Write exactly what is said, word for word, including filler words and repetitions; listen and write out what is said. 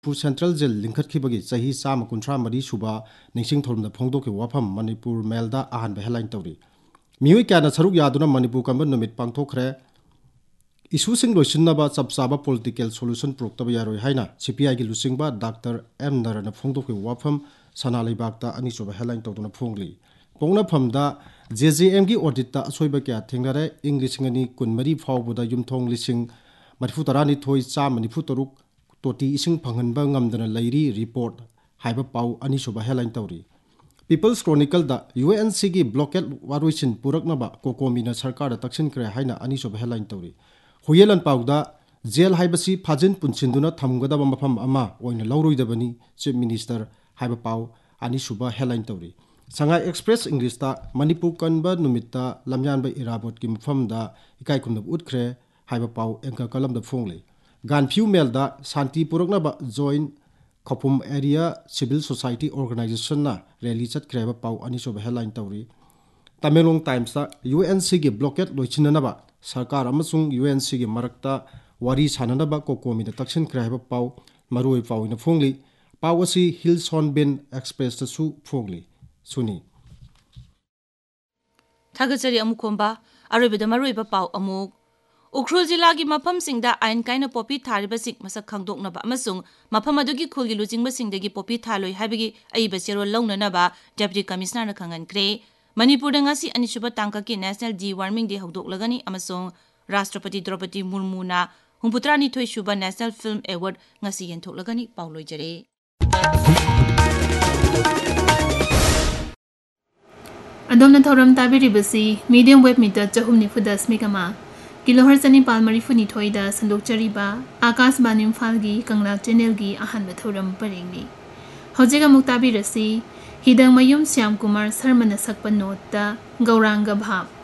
Manipur Central Jail linkhatkhibagi chahi chama kunthra mari suba ningsing thorumda phongdoki wafam Manipur Mailda ahan be headline tawri mioi kana saruk yaduna Manipur kamba numit pangthokre issue sing loisinaba chapchaba political solution proktaba yaroi haina C P I gi lusingba Doctor M Narana phongdoki wafam sanalaibakta ani suba headline tawduna phongli pongna phamda J J M gi audit ta asoiba kya thengnare English ngani kunmari phawbuda yumthong lising marifu tarani thoi cha manifu taruk toti ising phanganba ngamdana lairi report haiba pau ani suba headline tawri People's Chronicle da U N C gi blockade waroisin puraknaba kokomina sarkar da taksin kre haina ani suba headline tawri huyelan pauda jail haibasi phajin punsinduna thamgadaba mafam ama oina lauroidabani chief minister haiba pau ani suba headline tawri Shanghai Express English ta Manipur kanba numitta lamyan ba irabot ki mafam da ikai kumdab utkre haiba pau engka kalam da phongli Ganphiu Mail da Santi Puraknaba join Khopum Area Civil Society Organization na rally chat kreba pau ani soba headline tawri Tamelong Times ta U N C gi blockade loichinanaba sarkar amasung U N C gi marakta wari sananaba kokomi da taksin kreba pau maroi pau ina phongli pau asi Hillson Ben Express ta su phongli suni Thagachari amukomba arobeda maroiba pau amuk Ukhrul Jilla gi mafam singda ain kaina popi thariba sing masak khangdoknaba amasung mafam adugi khulgi lujingba singdagi popi thaloi haibagi aiba chero launanaba Deputy Commissioner na khangankre Manipur da ngasi anisuba tangka ki National De-Warming Day haudoklagani amasung Rashtrapati Draupadi Murmu na humputrani thoi suba National Film Award ngasi yenthoklagani pauloi jare Adom na thoram tabiribasi medium wave meter chahum nifuda smikama Kilohertz ani palmari funi thoida sandok chariba Akas Banim Falgi Kangla Channel gi ahan bathuram paringni Hojega muktabi rasi Hidang Mayum Syam Kumar Sarmana Sakpa Nota Gauranga Bhab